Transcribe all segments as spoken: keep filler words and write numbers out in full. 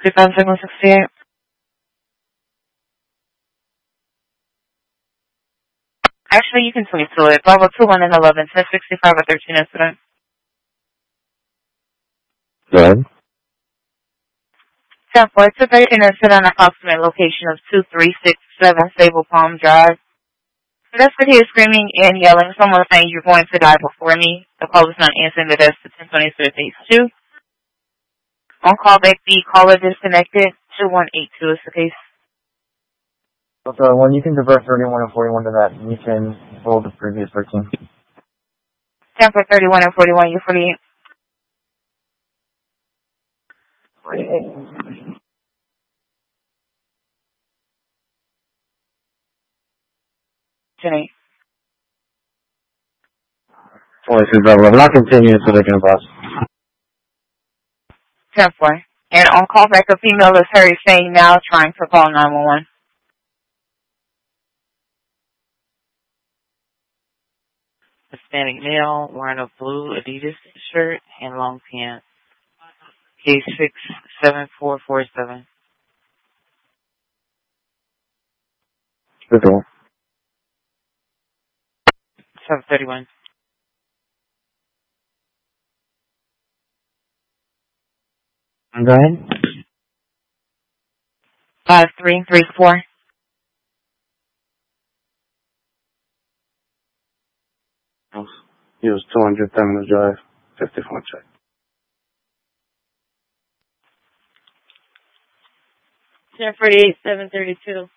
two thousand one sixty-eight. Actually, you can tweet to it. Bravo two one and eleven, ten sixty-five or thirteen incident. Go ahead. ten four, it's a thirteen incident, approximate location of two three six seven Sable Palm Drive. That's what he is screaming and yelling. Someone saying, "You're going to die before me." The call is not answering the desk to ten twenty-six eighty-two. On call back, the caller disconnected. two one eight two is the case. So when you can divert thirty-one and forty-one to that, you can hold the previous thirteen. ten for thirty-one and forty-one, you forty-eight. forty-eight. Jenny. twenty-two Bravo eleven. I'll continue so they can bust. ten four. And on call back, a female is heard saying now trying to call nine one one. Hispanic male wearing a blue Adidas shirt and long pants. Case six seven four four seven. Good one. seven thirty-one. Go ahead. five three three four. He was two hundred Terminal Drive, fifty-four check. ten forty-eight, seven thirty-two.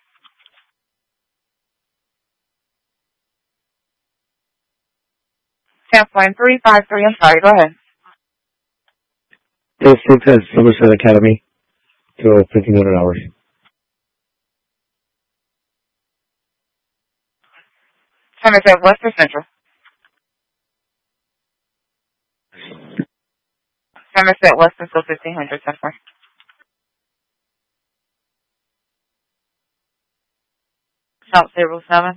ten point three five three, I'm sorry, go ahead. This six at Somerset Academy to fifteen hundred hours. Somerset West or Central? Somerset West until fifteen hundred, ten four. South zero seven.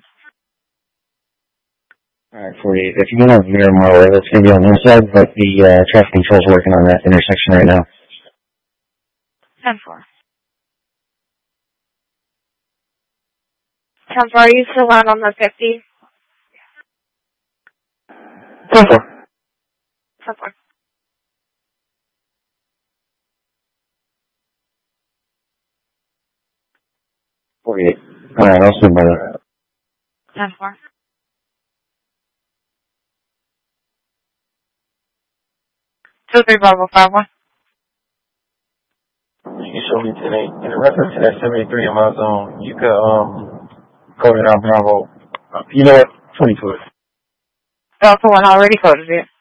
Alright, forty-eight. If you want to veer more away, that's going to be on the inside, but the uh, traffic control's working on that intersection right now. ten four. ten four, are you still out on the fifty? ten four. ten four. forty-eight. Alright, I'll swing by that. ten four. two three Bravo five one. You showed me today, in reference to that seventy-three in my zone, you could, um, code it out Bravo. You know what? twenty-two. Delta one already coded it.